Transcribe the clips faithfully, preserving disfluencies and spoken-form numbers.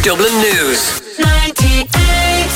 Dublin News. ninety-eight.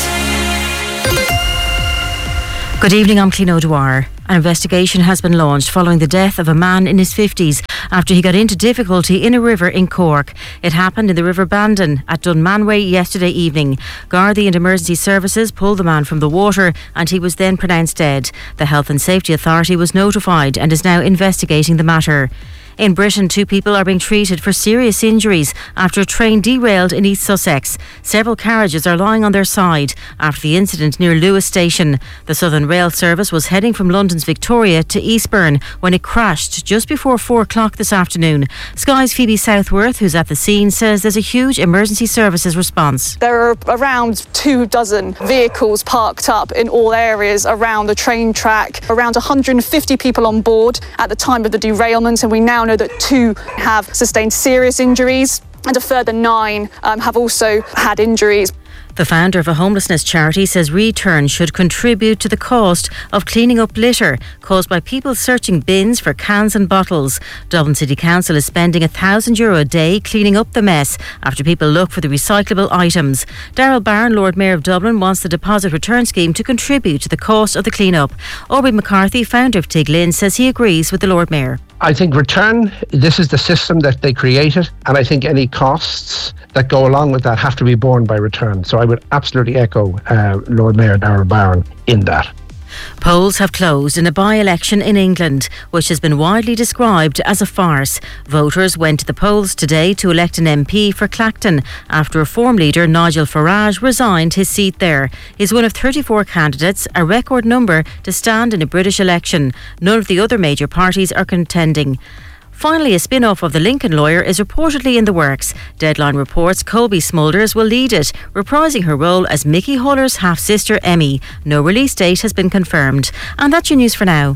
Good evening, I'm Clean O'Dwyer. An investigation has been launched following the death of a man in his fifties after he got into difficulty in a river in Cork. It happened in the River Bandon at Dunmanway yesterday evening. Gardaí and emergency services pulled the man from the water and he was then pronounced dead. The Health and Safety Authority was notified and is now investigating the matter. In Britain, two people are being treated for serious injuries after a train derailed in East Sussex. Several carriages are lying on their side after the incident near Lewis Station. The Southern Rail service was heading from London's Victoria to Eastbourne when it crashed just before four o'clock this afternoon. Sky's Phoebe Southworth, who's at the scene, says there's a huge emergency services response. There are around two dozen vehicles parked up in all areas around the train track, around one hundred fifty people on board at the time of the derailment, and we now know that two have sustained serious injuries and a further nine um, have also had injuries. The founder of a homelessness charity says Return should contribute to the cost of cleaning up litter caused by people searching bins for cans and bottles. Dublin City Council is spending one thousand euro a day cleaning up the mess after people look for the recyclable items. Darrell Barron, Lord Mayor of Dublin, wants the deposit return scheme to contribute to the cost of the clean-up. Aubrey McCarthy, founder of Tiglin, says he agrees with the Lord Mayor. I think Return, this is the system that they created, and I think any costs that go along with that have to be borne by Return. So I would absolutely echo uh, Lord Mayor Darrell Barron in that. Polls have closed in a by-election in England, which has been widely described as a farce. Voters went to the polls today to elect an M P for Clacton after Reform leader Nigel Farage resigned his seat there. He's one of thirty-four candidates, a record number to stand in a British election. None of the other major parties are contending. Finally, a spin-off of The Lincoln Lawyer is reportedly in the works. Deadline reports Colby Smulders will lead it, reprising her role as Mickey Huller's half-sister Emmy. No release date has been confirmed. And that's your news for now.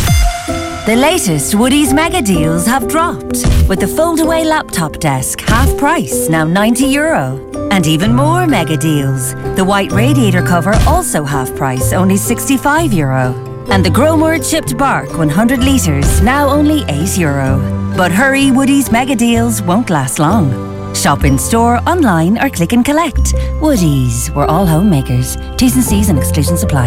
The latest Woodies mega deals have dropped, with the fold-away laptop desk half price, now ninety euro. And even more mega deals. The white radiator cover also half price, only sixty-five euro. And the Gromor chipped bark one hundred litres, now only eight euro. But hurry, Woodies mega deals won't last long. Shop in store, online or click and collect. Woodies, we're all homemakers. T's and C's and exclusions apply.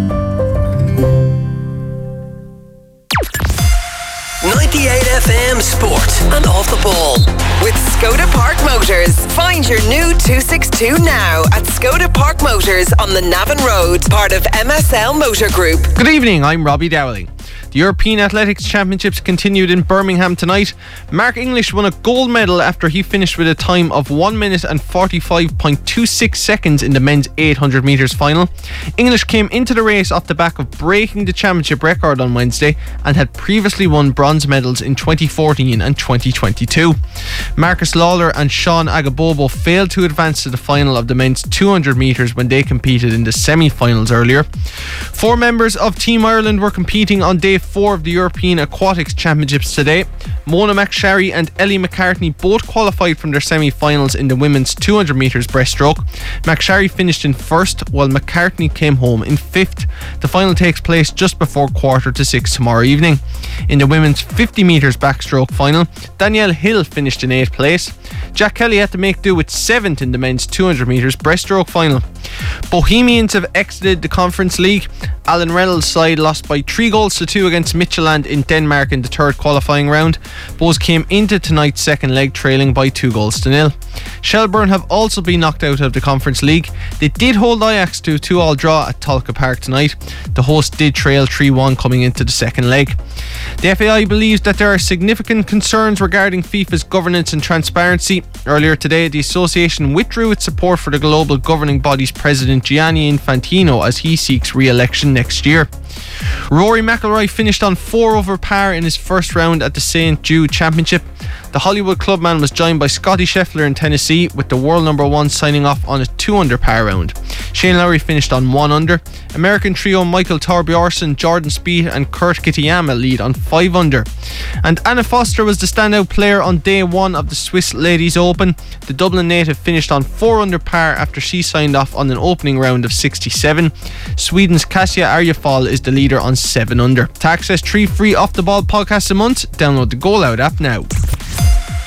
ninety-eight F M Sport and Off the Ball. With Skoda Park Motors. Find your new two sixty-two now at Skoda Park Motors on the Navan Road, part of M S L Motor Group. Good evening, I'm Robbie Dowling. The European Athletics Championships continued in Birmingham tonight. Mark English won a gold medal after he finished with a time of one minute and forty-five point two six seconds in the men's eight hundred metres final. English came into the race off the back of breaking the championship record on Wednesday and had previously won bronze medals in twenty fourteen and twenty twenty-two. Marcus Lawler and Sean Agabobo failed to advance to the final of the men's two hundred metres when they competed in the semi-finals earlier. Four members of Team Ireland were competing on day four of the European Aquatics Championships today. Mona McSharry and Ellie McCartney both qualified from their semi-finals in the women's two hundred metres breaststroke. McSharry finished in first while McCartney came home in fifth. The final takes place just before quarter to six tomorrow evening. In the women's fifty metres backstroke final, Danielle Hill finished in eighth place. Jack Kelly had to make do with seventh in the men's two hundred metres breaststroke final. Bohemians have exited the Conference League. Alan Reynolds' side lost by three goals to two against Midtjylland in Denmark in the third qualifying round. Bohs came into tonight's second leg trailing by two goals to nil. Shelbourne have also been knocked out of the Conference League. They did hold Ajax to a two all draw at Tolka Park tonight. The host did trail three one coming into the second leg. The F A I believes that there are significant concerns regarding FIFA's governance and transparency. Earlier today, the association withdrew its support for the global governing body's president Gianni Infantino as he seeks re-election next year. Rory McIlroy finished on four over par in his first round at the Saint Jude Championship. The Hollywood clubman was joined by Scotty Scheffler in Tennessee, with the world number one signing off on a two under par round. Shane Lowry finished on one under. American trio Michael Thorbjornsen, Jordan Spieth and Kurt Kitayama lead on five under. And Anna Foster was the standout player on day one of the Swiss Ladies Open. The Dublin native finished on four under par after she signed off on an opening round of sixty-seven. Sweden's Kasia Arjefall is the leader on seven under. To access three free Off the Ball podcasts a month, download the Goal Out app now.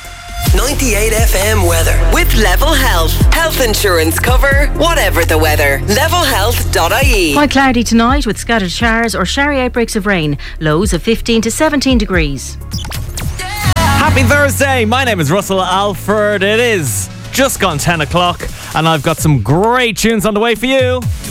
ninety-eight F M weather. With Level Health. Health insurance cover, whatever the weather. level health dot I E. Quite cloudy tonight with scattered showers or showery outbreaks of rain. Lows of fifteen to seventeen degrees. Happy Thursday. My name is Russell Alford. It is just gone ten o'clock and I've got some great tunes on the way for you.